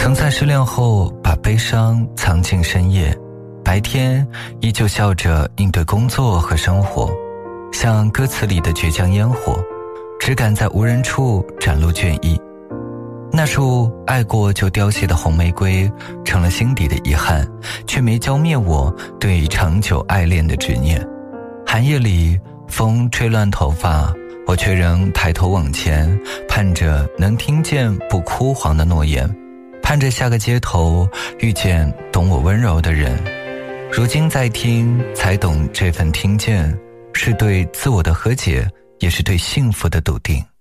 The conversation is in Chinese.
曾在失恋后把悲伤藏进深夜，白天依旧笑着应对工作和生活，像歌词里的倔强烟火，只敢在无人处展露倦意。那束爱过就凋谢的红玫瑰成了心底的遗憾，却没浇灭我对长久爱恋的执念。寒夜里风吹乱头发，我却仍抬头往前，盼着能听见不枯黄的诺言，盼着下个街头遇见懂我温柔的人。如今再听才懂，这份听见是对自我的和解，也是对幸福的笃定。